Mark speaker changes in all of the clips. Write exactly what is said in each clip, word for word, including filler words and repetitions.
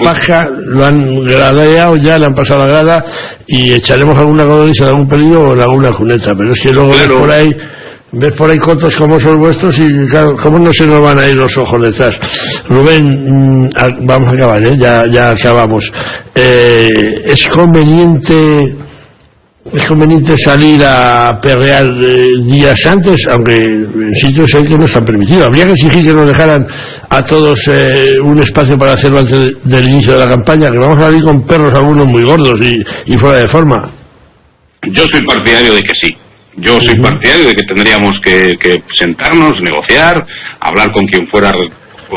Speaker 1: paja, lo han gradeado ya, le han pasado la grada y echaremos alguna codorniz en algún pelillo o en alguna cuneta, pero es que luego claro. ves por ahí ves por ahí cotos como son vuestros y claro, cómo no se nos van a ir los ojos detrás. Rubén, vamos a acabar, ¿eh? ya, ya acabamos. Eh, es conveniente es conveniente salir a perrear eh, días antes, aunque en sitios hay que no están permitidos. Habría que exigir que nos dejaran a todos eh, un espacio para hacerlo antes de, del inicio de la campaña, que vamos a salir con perros algunos muy gordos y, y fuera de forma.
Speaker 2: Yo soy partidario de que sí. Yo soy uh-huh. partidario de que tendríamos que, que sentarnos, negociar, hablar con quien fuera, por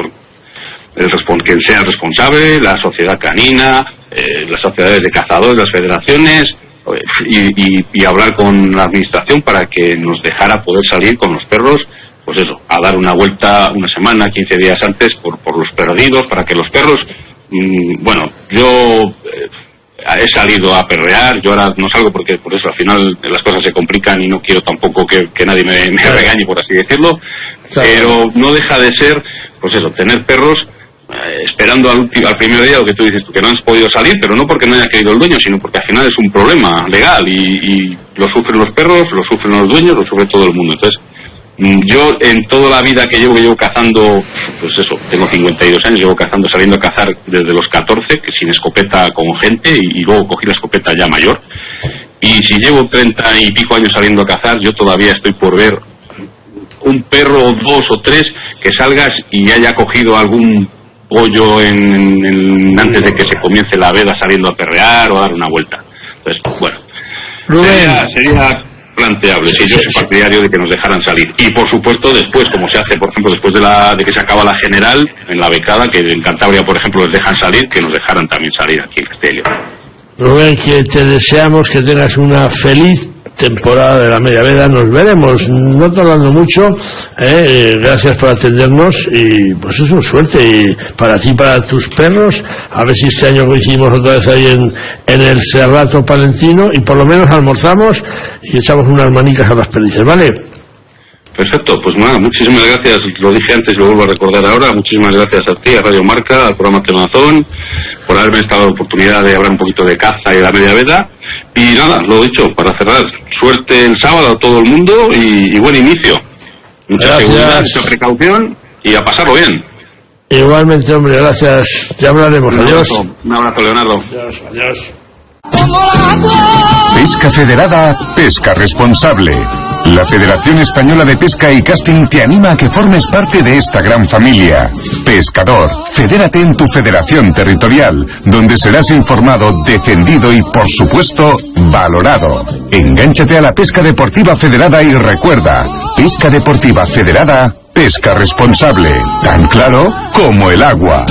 Speaker 2: el, quien sea responsable, la sociedad canina, eh, las sociedades de cazadores, las federaciones, y, y, y hablar con la administración para que nos dejara poder salir con los perros, pues eso, a dar una vuelta una semana, quince días antes por, por los perdidos, para que los perros, mmm, bueno, yo... Eh, he salido a perrear, yo ahora no salgo porque por eso al final las cosas se complican y no quiero tampoco que, que nadie me, me claro. regañe, por así decirlo, claro. pero no deja de ser, pues eso, tener perros eh, esperando al, al primer día, lo que tú dices, que no has podido salir, pero no porque no haya querido el dueño, sino porque al final es un problema legal y, y lo sufren los perros, lo sufren los dueños, lo sufre todo el mundo. Entonces, yo en toda la vida que llevo, que llevo cazando, pues eso, tengo cincuenta y dos años, llevo cazando, saliendo a cazar desde los catorce, que sin escopeta con gente, y, y luego cogí la escopeta ya mayor. Y si llevo treinta y pico años saliendo a cazar, yo todavía estoy por ver un perro o dos o tres que salgas y haya cogido algún pollo en, en, antes de que se comience la veda saliendo a perrear o a dar una vuelta. Entonces, bueno, sería... sería planteable, si sí, yo soy partidario de que nos dejaran salir. Y por supuesto después, como se hace por ejemplo después de la de que se acaba la general, en la becada, que en Cantabria por ejemplo les dejan salir, que nos dejaran también salir aquí en Castilla y León.
Speaker 1: Rubén, que te deseamos que tengas una feliz temporada de la media veda. Nos veremos, no tardando mucho, eh, gracias por atendernos y pues eso, suerte y para ti, para tus perros, a ver si este año coincidimos otra vez ahí en, en el Cerrato Palentino y por lo menos almorzamos y echamos unas manicas a las perdices, ¿vale?
Speaker 2: Perfecto, pues nada, muchísimas gracias, lo dije antes, lo vuelvo a recordar ahora, muchísimas gracias a ti, a Radio Marca, al programa Temazón, por haberme dado la oportunidad de hablar un poquito de caza y de la media veda. Y nada, lo dicho, para cerrar, suerte el sábado a todo el mundo y, y buen inicio. Mucha gracias. Seguridad, mucha precaución y a pasarlo bien.
Speaker 1: Igualmente, hombre, gracias. Ya hablaremos.
Speaker 2: Un
Speaker 1: adiós.
Speaker 2: Abrazo. Un abrazo, Leonardo.
Speaker 1: Adiós, adiós.
Speaker 3: Pesca Federada, pesca responsable. La Federación Española de Pesca y Casting te anima a que formes parte de esta gran familia. Pescador, fedérate en tu federación territorial, donde serás informado, defendido y, por supuesto, valorado. Engánchate a la pesca deportiva federada y recuerda, pesca deportiva federada, pesca responsable, tan claro como el agua.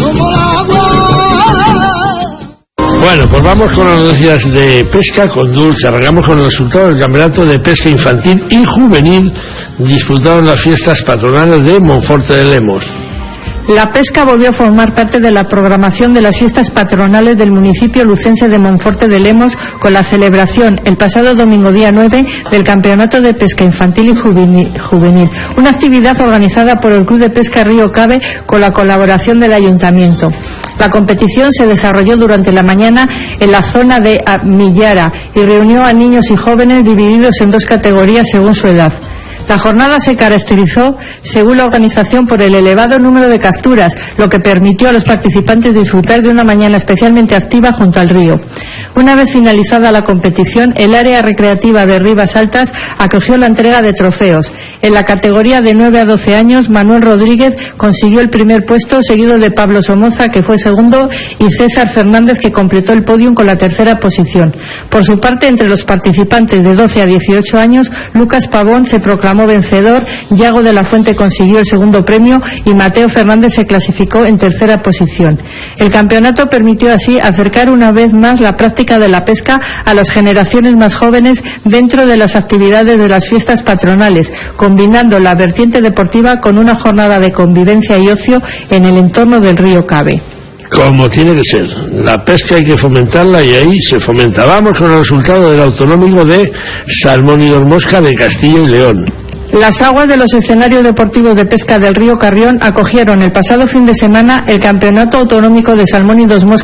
Speaker 1: Bueno, pues vamos con las noticias de pesca con Dulce. Arrancamos con el resultado del Campeonato de Pesca Infantil y Juvenil disputado en las fiestas patronales de Monforte de Lemos.
Speaker 4: La pesca volvió a formar parte de la programación de las fiestas patronales del municipio lucense de Monforte de Lemos con la celebración el pasado domingo día nueve del Campeonato de Pesca Infantil y Juvenil, una actividad organizada por el Club de Pesca Río Cabe con la colaboración del Ayuntamiento. La competición se desarrolló durante la mañana en la zona de Millara y reunió a niños y jóvenes divididos en dos categorías según su edad. La jornada se caracterizó, según la organización, por el elevado número de capturas, lo que permitió a los participantes disfrutar de una mañana especialmente activa junto al río. Una vez finalizada la competición, el área recreativa de Ribas Altas acogió la entrega de trofeos. En la categoría de nueve a doce años, Manuel Rodríguez consiguió el primer puesto, seguido de Pablo Somoza, que fue segundo, y César Fernández, que completó el podium con la tercera posición. Por su parte, entre los participantes de doce a dieciocho años, Lucas Pavón se proclamó vencedor, Yago de la Fuente consiguió el segundo premio y Mateo Fernández se clasificó en tercera posición. El campeonato permitió así acercar una vez más la práctica de la pesca a las generaciones más jóvenes dentro de las actividades de las fiestas patronales, combinando la vertiente deportiva con una jornada de convivencia y ocio en el entorno del río Cabe.
Speaker 1: Como tiene que ser, la pesca hay que fomentarla y ahí se fomenta. Vamos con el resultado del autonómico de Salmón y Dos Mosca de Castilla y León.
Speaker 4: Las aguas de los escenarios deportivos de pesca del río Carrión acogieron el pasado fin de semana el Campeonato Autonómico de Salmón y Dos Mosca